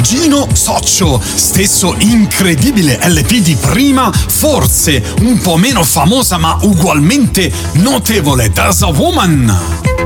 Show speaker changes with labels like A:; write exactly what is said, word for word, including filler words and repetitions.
A: Gino Soccio, stesso incredibile L P di prima, forse un po' meno famosa ma ugualmente notevole, There's a Woman.